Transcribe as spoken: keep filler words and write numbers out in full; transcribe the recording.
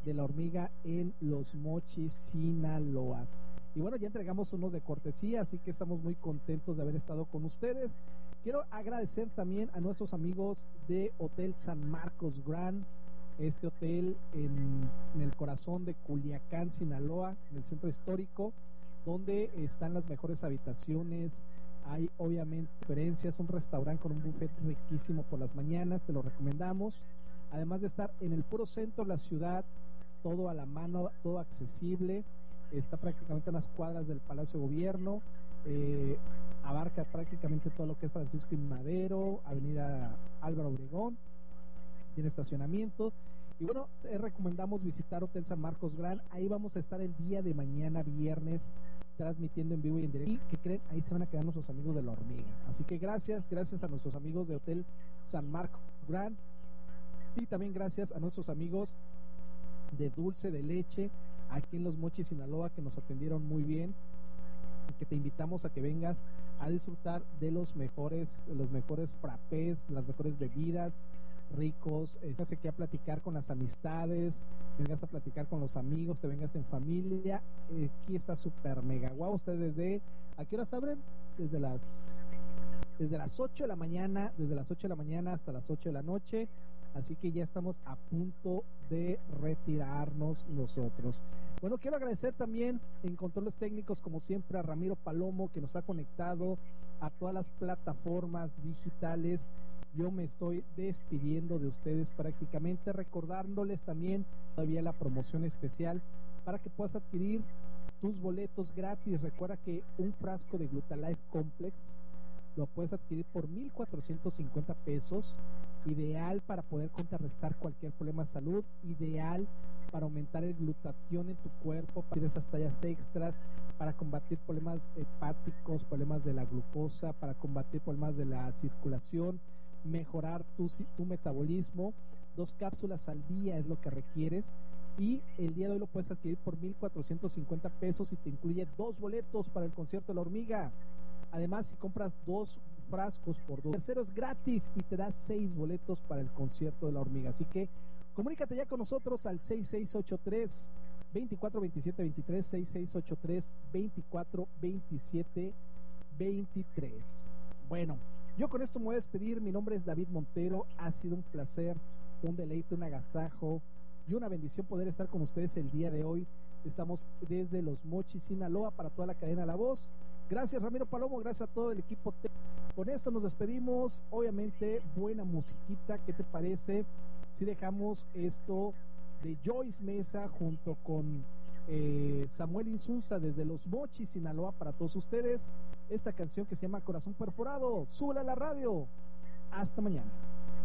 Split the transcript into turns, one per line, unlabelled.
de la Hormiga en Los Mochis, Sinaloa. Y bueno, ya entregamos unos de cortesía, así que estamos muy contentos de haber estado con ustedes. Quiero agradecer también a nuestros amigos de Hotel San Marcos Grand, este hotel en, en el corazón de Culiacán, Sinaloa, en el centro histórico, donde están las mejores habitaciones. Hay obviamente diferencias, un restaurante con un buffet riquísimo por las mañanas, te lo recomendamos. Además de estar en el puro centro de la ciudad, todo a la mano, todo accesible. Está prácticamente a unas cuadras del Palacio de Gobierno, eh, abarca prácticamente todo lo que es Francisco y Madero, Avenida Álvaro Obregón, tiene estacionamiento. Y bueno, te recomendamos visitar Hotel San Marcos Grand. Ahí vamos a estar el día de mañana, viernes, transmitiendo en vivo y en directo. Y que creen, ahí se van a quedar nuestros amigos de la Hormiga. Así que gracias, gracias a nuestros amigos de Hotel San Marcos Grand. Y también gracias a nuestros amigos de Dulce de Leche, aquí en Los Mochis, Sinaloa, que nos atendieron muy bien, que te invitamos a que vengas a disfrutar de los mejores, de los mejores frappés, las mejores bebidas ricos, estás aquí a platicar con las amistades, vengas a platicar con los amigos, te vengas en familia. Eh, aquí está súper mega guau. Ustedes desde, ¿a qué horas abren? Desde las desde las ocho de la mañana, desde las ocho de la mañana hasta las ocho de la noche. Así que ya estamos a punto de retirarnos nosotros. Bueno, quiero agradecer también en controles técnicos, como siempre, a Ramiro Palomo, que nos ha conectado a todas las plataformas digitales. Yo me estoy despidiendo de ustedes prácticamente, recordándoles también todavía la promoción especial para que puedas adquirir tus boletos gratis. Recuerda que un frasco de Glutalife Complex lo puedes adquirir por mil cuatrocientos cincuenta pesos, ideal para poder contrarrestar cualquier problema de salud, ideal para aumentar el glutatión en tu cuerpo, para esas tallas extras, para combatir problemas hepáticos, problemas de la glucosa, para combatir problemas de la circulación, mejorar tu, tu metabolismo. Dos cápsulas al día es lo que requieres, y el día de hoy lo puedes adquirir por mil cuatrocientos cincuenta pesos y te incluye dos boletos para el concierto de la Hormiga. Además, si compras dos frascos por dos, tercero es gratis y te da seis boletos para el concierto de la Hormiga. Así que comunícate ya con nosotros al seis seis ocho tres, veinticuatro veintisiete veintitrés, seis seis ocho tres, veinticuatro veintisiete veintitrés. Bueno, yo con esto me voy a despedir. Mi nombre es David Montero. Ha sido un placer, un deleite, un agasajo y una bendición poder estar con ustedes el día de hoy. Estamos desde Los Mochis, Sinaloa, para toda la cadena La Voz. Gracias, Ramiro Palomo, gracias a todo el equipo. Con esto nos despedimos. Obviamente, buena musiquita. ¿Qué te parece si dejamos esto de Joyce Mesa junto con eh, Samuel Insunza desde Los Mochis, Sinaloa, para todos ustedes? Esta canción que se llama Corazón Perforado. Súbela a la radio. Hasta mañana.